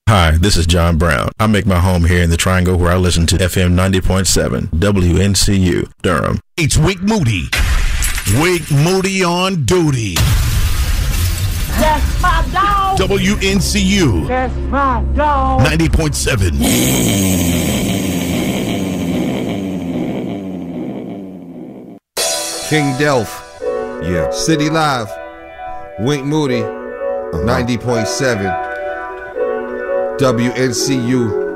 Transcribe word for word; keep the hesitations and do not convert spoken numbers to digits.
Hi, this is John Brown. I make my home here in the Triangle where I listen to F M ninety point seven, W N C U, Durham. It's Wick Moody. Wick Moody on duty. That's my dog. W N C U. That's my dog. ninety point seven. King Delph. Yeah. City Live. Wick Moody. Uh-huh. ninety point seven. W N C U.